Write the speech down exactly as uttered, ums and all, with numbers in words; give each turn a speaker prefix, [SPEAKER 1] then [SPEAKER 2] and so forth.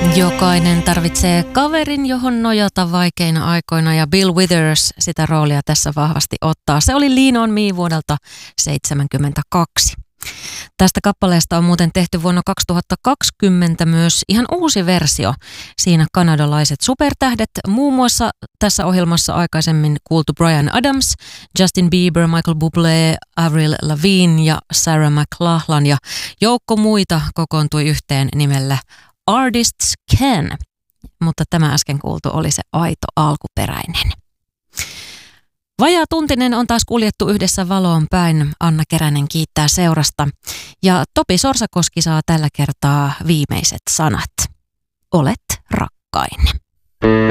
[SPEAKER 1] Jokainen tarvitsee kaverin, johon nojata vaikeina aikoina, ja Bill Withers sitä roolia tässä vahvasti ottaa. Se oli Lean on Me vuodelta seitsemänkymmentäkaksi. Tästä kappaleesta on muuten tehty vuonna kaksituhattakaksikymmentä myös ihan uusi versio. Siinä kanadalaiset supertähdet, muun muassa tässä ohjelmassa aikaisemmin kuultu Bryan Adams, Justin Bieber, Michael Bublé, Avril Lavigne ja Sarah McLachlan ja joukko muita kokoontui yhteen nimellä Artists Can, mutta tämä äsken kuultu oli se aito alkuperäinen. Vajaa tuntinen on taas kuljettu yhdessä valoon päin. Anna Keränen kiittää seurasta. Ja Topi Sorsakoski saa tällä kertaa viimeiset sanat. Olet rakkain.